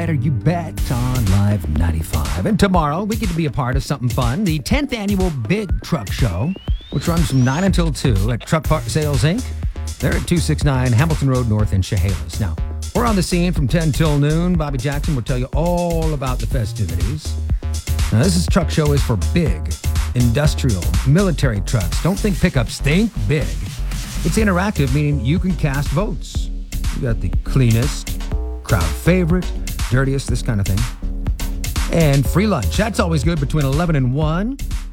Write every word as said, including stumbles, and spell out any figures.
better you bet on Live ninety-five. And tomorrow, we get to be a part of something fun, the tenth annual Big Truck Show, which runs from nine until two at Truck Part Sales, Incorporated. They're at two sixty-nine Hamilton Road North in Chehalis. Now, we're on the scene from ten till noon. Bobby Jackson will tell you all about the festivities. Now, this is truck show is for big, industrial, military trucks. Don't think pickups, think big. It's interactive, meaning you can cast votes. You got the cleanest, crowd favorite, dirtiest, this kind of thing. And free lunch. That's always good between eleven and one.